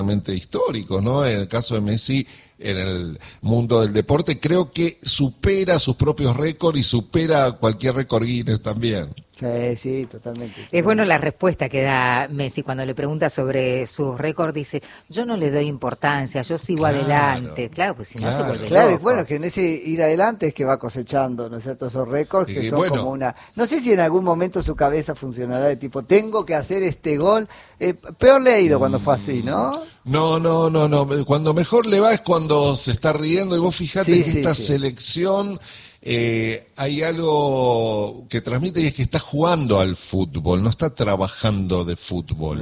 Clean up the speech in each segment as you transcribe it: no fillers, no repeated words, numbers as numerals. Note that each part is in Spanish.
históricos, ¿no? En el caso de Messi, en el mundo del deporte, creo que supera sus propios récords y supera cualquier récord Guinness también. Sí, totalmente. Es bueno la respuesta que da Messi cuando le pregunta sobre sus récords, dice, yo no le doy importancia, yo sigo adelante. Claro, pues si no se vuelve Claro, loco. bueno, que en ese ir adelante es que va cosechando, ¿no es cierto? Esos récords que son como una... No sé si en algún momento su cabeza funcionará de tipo, tengo que hacer este gol. Peor le ha ido cuando fue así, ¿no? No. Cuando mejor le va es cuando se está riendo, y vos fijate que esta selección... hay algo que transmite y es que está jugando al fútbol, no está trabajando de fútbol.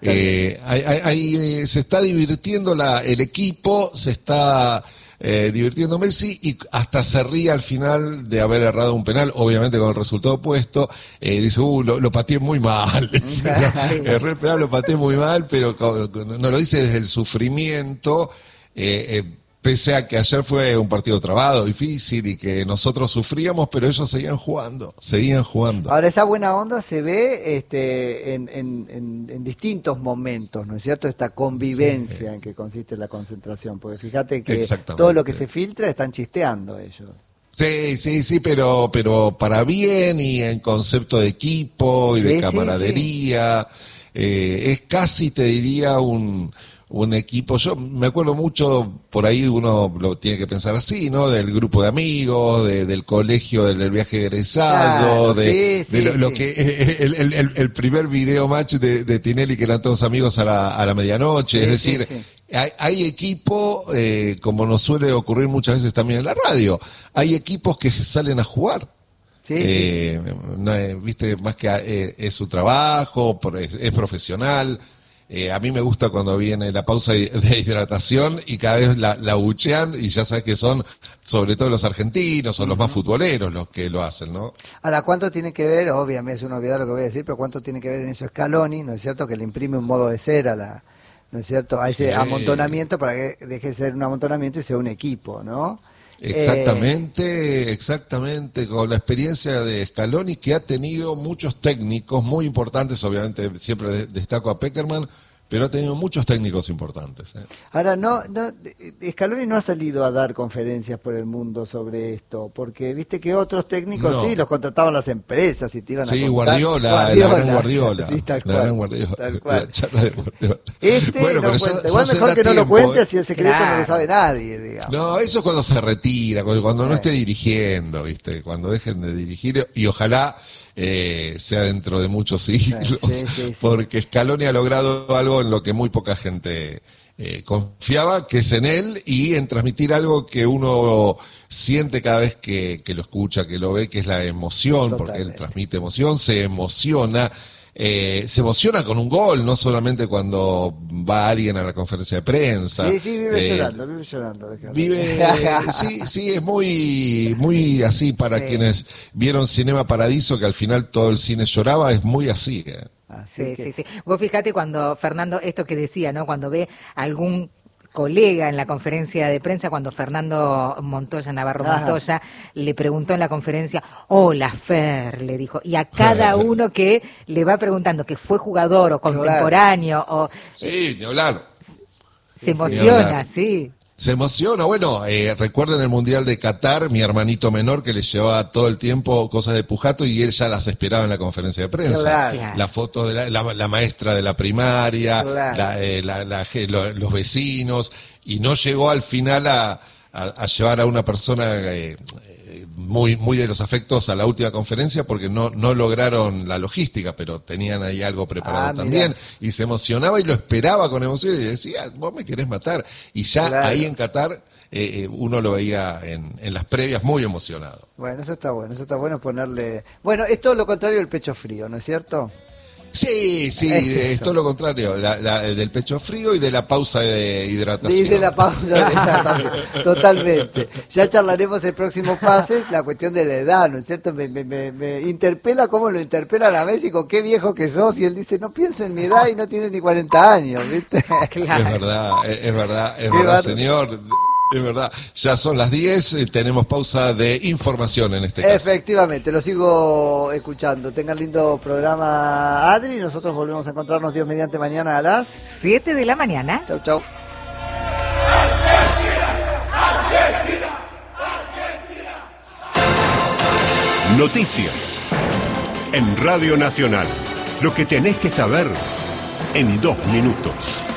Se está divirtiendo el equipo, se está divirtiendo Messi y hasta se ríe al final de haber errado un penal, obviamente con el resultado opuesto. Dice, lo pateé muy mal. Erré el penal, lo pateé muy mal, pero no lo dice desde el sufrimiento. Pese a que ayer fue un partido trabado, difícil, y que nosotros sufríamos, pero ellos seguían jugando. Ahora, esa buena onda se ve en distintos momentos, ¿no es cierto? Esta convivencia en que consiste la concentración, porque fíjate que todo lo que se filtra están chisteando ellos. Sí, pero para bien y en concepto de equipo y de camaradería. Es casi, te diría, un equipo. Yo me acuerdo mucho, por ahí uno lo tiene que pensar así, ¿no? Del grupo de amigos, del colegio, del viaje egresado, lo que el primer video match de Tinelli, que eran todos amigos a la medianoche. Es decir, hay equipo, como nos suele ocurrir muchas veces también en la radio, hay equipos que salen a jugar. Viste, más que es su trabajo, es profesional. A mí me gusta cuando viene la pausa de hidratación y cada vez la buchean, y ya sabes que son sobre todo los argentinos o los más futboleros los que lo hacen, ¿no? Ahora, ¿cuánto tiene que ver? Obviamente es una obviedad lo que voy a decir, pero ¿cuánto tiene que ver en eso Scaloni, ¿no es cierto? Que le imprime un modo de ser ¿no es cierto? A ese amontonamiento, para que deje de ser un amontonamiento y sea un equipo, ¿no? Exactamente, con la experiencia de Scaloni, que ha tenido muchos técnicos muy importantes, obviamente siempre destaco a Pekerman, pero ha tenido muchos técnicos importantes. Ahora, Scaloni no ha salido a dar conferencias por el mundo sobre esto, porque viste que otros técnicos sí los contrataban las empresas y te iban a contar. Guardiola, la gran Guardiola. Sí, tal cual. La charla de Guardiola. Igual mejor que no lo cuente, así el secreto no lo sabe nadie, digamos. No, eso es cuando se retira, cuando no esté dirigiendo, viste, cuando dejen de dirigir, y ojalá sea dentro de muchos siglos, porque Scaloni ha logrado algo en lo que muy poca gente confiaba, que es en él y en transmitir algo que uno siente cada vez que lo escucha, que lo ve, que es la emoción. Totalmente. Porque él transmite emoción, se emociona con un gol, no solamente cuando va alguien a la conferencia de prensa. Vive llorando. Sí, es muy así para quienes vieron Cinema Paradiso, que al final todo el cine lloraba, es muy así. Sí. Vos fijate cuando, Fernando, esto que decía, ¿no? Cuando ve algún colega en la conferencia de prensa, cuando Fernando Navarro Montoya le preguntó en la conferencia, hola Fer, le dijo, y a cada uno que le va preguntando que fue jugador o contemporáneo o ni hablar. Se emociona, Se emociona. Bueno, recuerden el Mundial de Qatar, mi hermanito menor que le llevaba todo el tiempo cosas de Pujato y él ya las esperaba en la conferencia de prensa. La foto de la maestra de la primaria, los vecinos, y no llegó al final a llevar a una persona muy de los afectos a la última conferencia porque no lograron la logística, pero tenían ahí algo preparado también, y se emocionaba y lo esperaba con emoción y decía, vos me querés matar, y ya ahí en Qatar uno lo veía en las previas muy emocionado. Eso está bueno ponerle... Bueno, es todo lo contrario del pecho frío, ¿no es cierto? Sí, es todo lo contrario, del pecho frío y de la pausa de hidratación. Y de la pausa de hidratación, totalmente. Ya charlaremos el próximo pase, la cuestión de la edad, ¿no es cierto? Me interpela cómo lo interpelan a Messi, con qué viejo que sos, y él dice, no pienso en mi edad y no tiene ni 40 años, ¿viste? Claro. Es verdad, señor. Es verdad, ya son las 10, tenemos pausa de información en este caso. Efectivamente, lo sigo escuchando. Tengan lindo programa, Adri. Nosotros volvemos a encontrarnos Dios mediante mañana a las 7 de la mañana. Chau, chau. Noticias en Radio Nacional. Lo que tenés que saber en 2 minutos.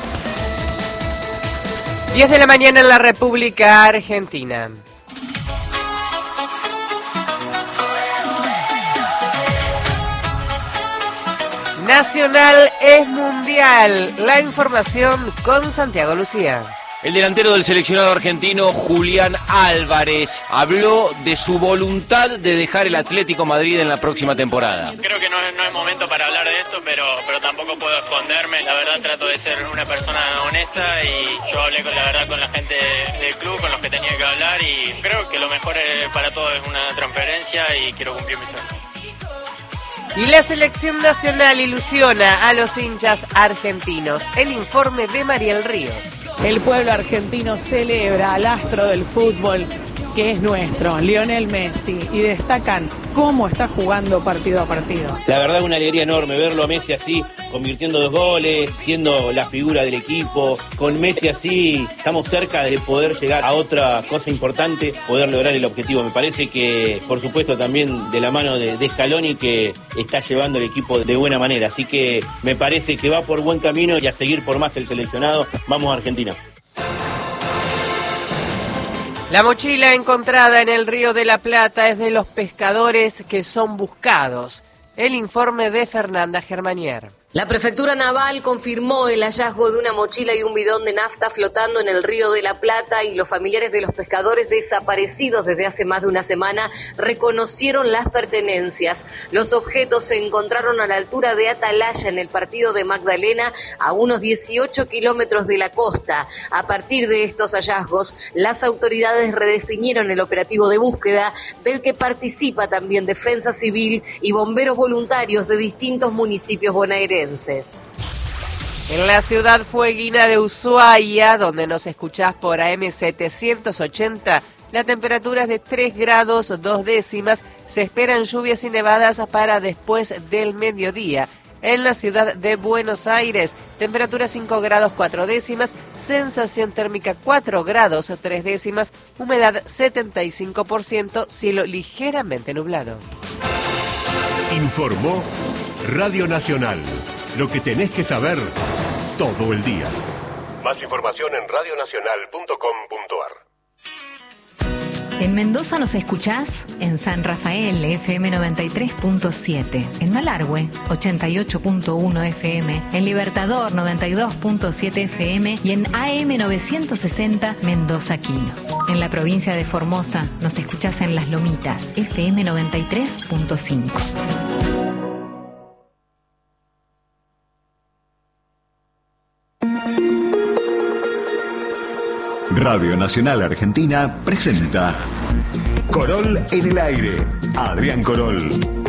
10 de la mañana en la República Argentina. Nacional es mundial. La información con Santiago Lucía. El delantero del seleccionado argentino, Julián Álvarez, habló de su voluntad de dejar el Atlético Madrid en la próxima temporada. Creo que no es momento para hablar de esto, pero tampoco puedo esconderme. La verdad trato de ser una persona honesta y yo hablé con la gente del club, con los que tenía que hablar y creo que lo mejor para todos es una transferencia y quiero cumplir mi sueño. Y la selección nacional ilusiona a los hinchas argentinos. El informe de Mariel Ríos. El pueblo argentino celebra al astro del fútbol que es nuestro, Lionel Messi, y destacan cómo está jugando partido a partido. La verdad, una alegría enorme verlo a Messi así, convirtiendo 2 goles, siendo la figura del equipo. Con Messi así, estamos cerca de poder llegar a otra cosa importante, poder lograr el objetivo. Me parece que, por supuesto, también de la mano de Scaloni, que está llevando el equipo de buena manera. Así que me parece que va por buen camino y a seguir por más el seleccionado. Vamos a Argentina. La mochila encontrada en el Río de la Plata es de los pescadores que son buscados. El informe de Fernanda Germanier. La Prefectura Naval confirmó el hallazgo de una mochila y un bidón de nafta flotando en el Río de la Plata y los familiares de los pescadores desaparecidos desde hace más de una semana reconocieron las pertenencias. Los objetos se encontraron a la altura de Atalaya en el partido de Magdalena, a unos 18 kilómetros de la costa. A partir de estos hallazgos, las autoridades redefinieron el operativo de búsqueda, del que participa también Defensa Civil y bomberos voluntarios de distintos municipios bonaerenses. En la ciudad fueguina de Ushuaia, donde nos escuchás por AM 780, la temperatura es de 3 grados 2 décimas. Se esperan lluvias y nevadas para después del mediodía. En la ciudad de Buenos Aires, temperatura 5 grados 4 décimas, sensación térmica 4 grados 3 décimas, humedad 75%, cielo ligeramente nublado. Informó Radio Nacional. Lo que tenés que saber todo el día. Más información en radionacional.com.ar. En Mendoza nos escuchás en San Rafael, FM 93.7, en Malargüe, 88.1 FM, en Libertador, 92.7 FM y en AM 960, Mendoza Quino. En la provincia de Formosa nos escuchás en Las Lomitas, FM 93.5. Radio Nacional Argentina presenta Corol en el aire. Adrián Corol.